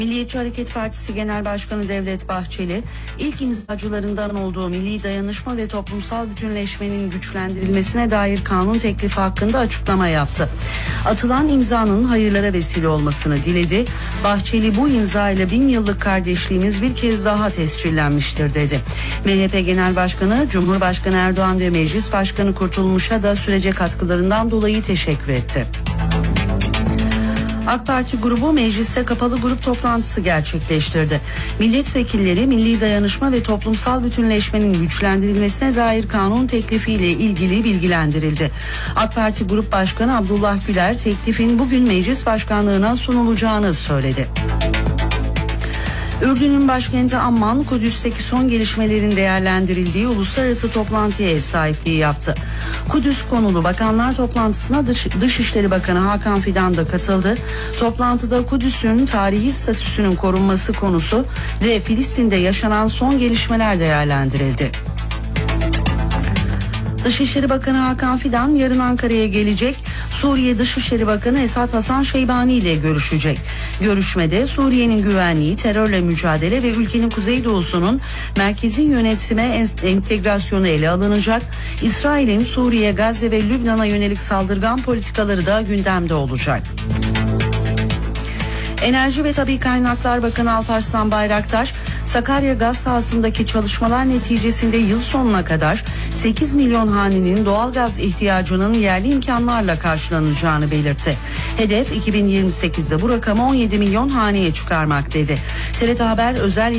Milliyetçi Hareket Partisi Genel Başkanı Devlet Bahçeli, ilk imzacılarından olduğu milli dayanışma ve toplumsal bütünleşmenin güçlendirilmesine dair kanun teklifi hakkında açıklama yaptı. Atılan imzanın hayırlara vesile olmasını diledi. Bahçeli, bu imza ile 1000 yıllık kardeşliğimiz bir kez daha tescillenmiştir dedi. MHP Genel Başkanı, Cumhurbaşkanı Erdoğan ve Meclis Başkanı Kurtulmuş'a da sürece katkılarından dolayı teşekkür etti. AK Parti grubu mecliste kapalı grup toplantısı gerçekleştirdi. Milletvekilleri milli dayanışma ve toplumsal bütünleşmenin güçlendirilmesine dair kanun teklifiyle ilgili bilgilendirildi. AK Parti Grup Başkanı Abdullah Güler teklifin bugün meclis başkanlığına sunulacağını söyledi. Ürdün'ün başkenti Amman, Kudüs'teki son gelişmelerin değerlendirildiği uluslararası toplantıya ev sahipliği yaptı. Kudüs konulu bakanlar toplantısına Dışişleri Bakanı Hakan Fidan da katıldı. Toplantıda Kudüs'ün tarihi statüsünün korunması konusu ve Filistin'de yaşanan son gelişmeler değerlendirildi. Dışişleri Bakanı Hakan Fidan yarın Ankara'ya gelecek. Suriye Dışişleri Bakanı Esad Hasan Şeybani ile görüşecek. Görüşmede Suriye'nin güvenliği, terörle mücadele ve ülkenin kuzeydoğusunun merkezi yönetime entegrasyonu ele alınacak. İsrail'in Suriye, Gazze ve Lübnan'a yönelik saldırgan politikaları da gündemde olacak. Enerji ve Tabii Kaynaklar Bakanı Alparslan Bayraktar, Sakarya gaz sahasındaki çalışmalar neticesinde yıl sonuna kadar 8 milyon hanenin doğalgaz ihtiyacının yerli imkanlarla karşılanacağını belirtti. Hedef 2028'de bu rakamı 17 milyon haneye çıkarmak dedi. TRT Haber özel